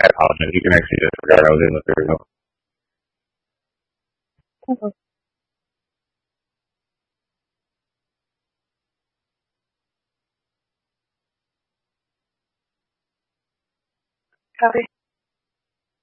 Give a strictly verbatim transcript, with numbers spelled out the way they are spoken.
I apologize. You can actually disregard. I was able to figure it out. Mhm. Copy.